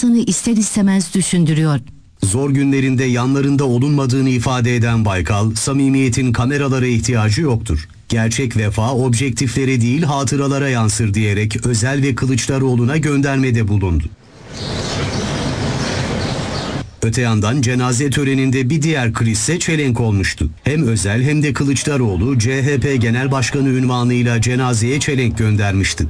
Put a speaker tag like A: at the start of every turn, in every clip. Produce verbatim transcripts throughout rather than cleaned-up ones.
A: olmasını ister istemez düşündürüyor.
B: Zor günlerinde yanlarında olunmadığını ifade eden Baykal, samimiyetin kameralara ihtiyacı yoktur. Gerçek vefa objektiflere değil hatıralara yansır diyerek Özel ve Kılıçdaroğlu'na göndermede bulundu. Öte yandan cenaze töreninde bir diğer krizse çelenk olmuştu. Hem Özel hem de Kılıçdaroğlu C H P Genel Başkanı unvanıyla cenazeye çelenk göndermişti.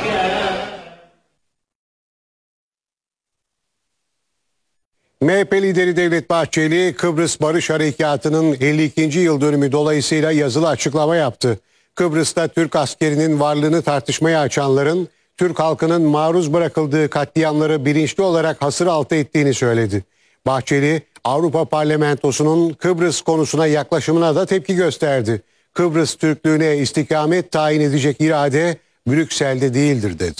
C: M H P lideri Devlet Bahçeli, Kıbrıs Barış Harekatı'nın elli ikinci yıl dönümü dolayısıyla yazılı açıklama yaptı. Kıbrıs'ta Türk askerinin varlığını tartışmaya açanların, Türk halkının maruz bırakıldığı katliamları bilinçli olarak hasır altı ettiğini söyledi. Bahçeli, Avrupa Parlamentosu'nun Kıbrıs konusuna yaklaşımına da tepki gösterdi. Kıbrıs Türklüğüne istikamet tayin edecek irade Brüksel'de değildir dedi.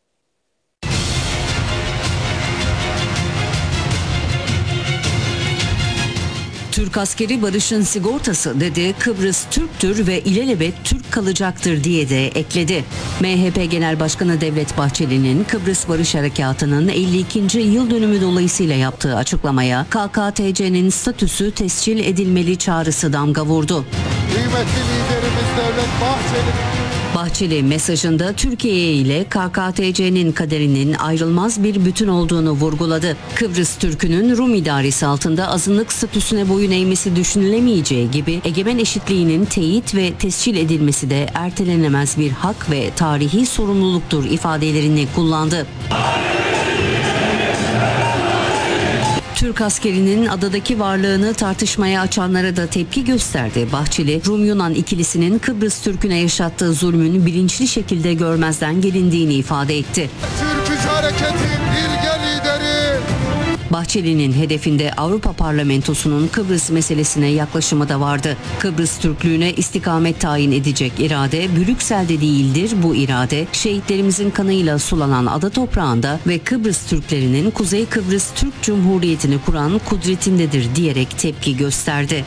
D: Türk askeri barışın sigortası dedi, Kıbrıs Türktür ve ilelebet Türk kalacaktır diye de ekledi. M H P Genel Başkanı Devlet Bahçeli'nin Kıbrıs Barış Harekatı'nın elli ikinci yıl dönümü dolayısıyla yaptığı açıklamaya K K T C'nin statüsü tescil edilmeli çağrısı damga vurdu.
E: Kıymetli liderimiz Devlet Bahçeli.
D: Bahçeli mesajında Türkiye ile K K T C'nin kaderinin ayrılmaz bir bütün olduğunu vurguladı. Kıbrıs Türk'ünün Rum idaresi altında azınlık statüsüne boyun eğmesi düşünülemeyeceği gibi egemen eşitliğinin teyit ve tescil edilmesi de ertelenemez bir hak ve tarihi sorumluluktur ifadelerini kullandı. Türk askerinin adadaki varlığını tartışmaya açanlara da tepki gösterdi. Bahçeli, Rum-Yunan ikilisinin Kıbrıs Türk'üne yaşattığı zulmün bilinçli şekilde görmezden gelindiğini ifade etti.
E: Türkücü hareketin bilge lideri.
D: Bahçeli'nin hedefinde Avrupa Parlamentosu'nun Kıbrıs meselesine yaklaşımı da vardı. Kıbrıs Türklüğüne istikamet tayin edecek irade Brüksel'de değildir. Bu irade şehitlerimizin kanıyla sulanan ada toprağında ve Kıbrıs Türklerinin Kuzey Kıbrıs Türk Cumhuriyeti'ni kuran kudretindedir diyerek tepki gösterdi.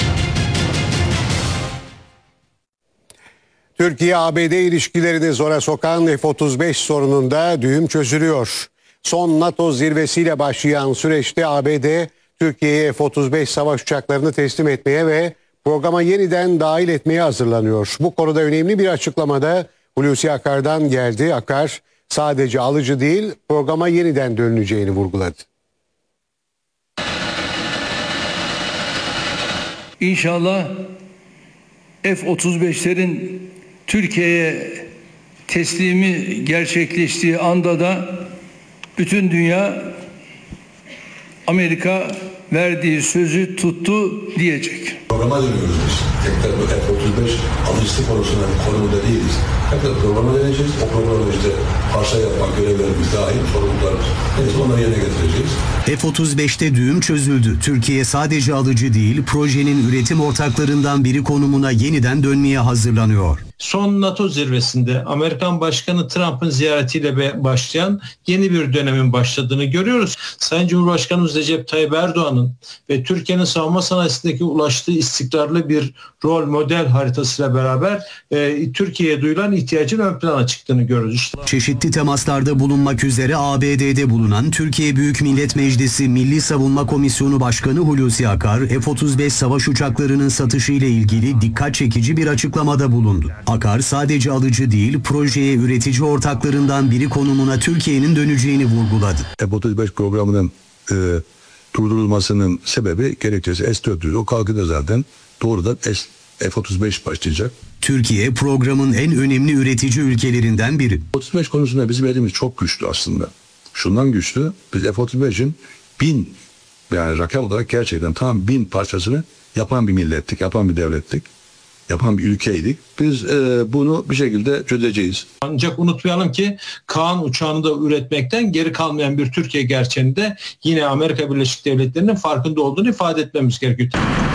C: Türkiye-A B D ilişkilerini zora sokan F otuz beş sorununda düğüm çözülüyor. Son NATO zirvesiyle başlayan süreçte A B D, Türkiye'ye F otuz beş savaş uçaklarını teslim etmeye ve programa yeniden dahil etmeye hazırlanıyor. Bu konuda önemli bir açıklamada Hulusi Akar'dan geldi. Akar, sadece alıcı değil, programa yeniden dönüleceğini vurguladı.
F: İnşallah F otuz beşlerin Türkiye'ye teslimi gerçekleştiği anda da bütün dünya Amerika verdiği sözü tuttu diyecek.
G: Programa dönüyoruz biz. Tekrar bu F otuz beş alıcısı konusunda konumunda değiliz. Tekrar programa döneceğiz. O programda işte parça yapmak görevlerimiz dahil sorumluluklarımız. Neyse onları yerine getireceğiz.
B: F otuz beşte düğüm çözüldü. Türkiye sadece alıcı değil, projenin üretim ortaklarından biri konumuna yeniden dönmeye hazırlanıyor.
H: Son NATO zirvesinde Amerikan Başkanı Trump'ın ziyaretiyle başlayan yeni bir dönemin başladığını görüyoruz. Sayın Cumhurbaşkanımız Recep Tayyip Erdoğan'ın ve Türkiye'nin savunma sanayisindeki ulaştığı istikrarlı bir rol model haritasıyla beraber e, Türkiye'ye duyulan ihtiyacın ön plana çıktığını görüyoruz. İşte.
B: Çeşitli temaslarda bulunmak üzere A B D'de bulunan Türkiye Büyük Millet Meclisi Milli Savunma Komisyonu Başkanı Hulusi Akar, F otuz beş savaş uçaklarının satışı ile ilgili dikkat çekici bir açıklamada bulundu. Akar sadece alıcı değil, projeye üretici ortaklarından biri konumuna Türkiye'nin döneceğini vurguladı.
G: F otuz beş programının e, durdurulmasının sebebi gerekçesi S dört yüz. O kalkıda zaten doğrudan F otuz beş başlayacak.
B: Türkiye programın en önemli üretici ülkelerinden biri.
G: F otuz beş konusunda bizim elimiz çok güçlü aslında. Şundan güçlü, biz F otuz beşin bin yani rakam olarak gerçekten tam bin parçasını yapan bir millettik, yapan bir devlettik. Yapan bir ülkeydik. Biz e, bunu bir şekilde çözeceğiz.
H: Ancak unutmayalım ki Kaan uçağını da üretmekten geri kalmayan bir Türkiye gerçeğini de yine Amerika Birleşik Devletleri'nin farkında olduğunu ifade etmemiz gerekiyor.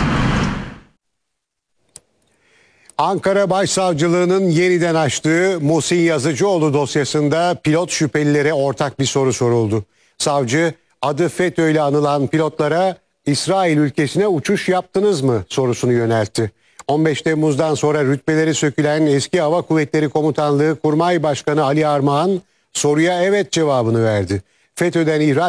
C: Ankara Başsavcılığı'nın yeniden açtığı Muhsin Yazıcıoğlu dosyasında pilot şüphelilere ortak bir soru soruldu. Savcı, adı FETÖ ile anılan pilotlara İsrail ülkesine uçuş yaptınız mı sorusunu yöneltti. on beş Temmuz'dan sonra rütbeleri sökülen Eski Hava Kuvvetleri Komutanlığı Kurmay Başkanı Ali Armağan soruya evet cevabını verdi. FETÖ'den ihraç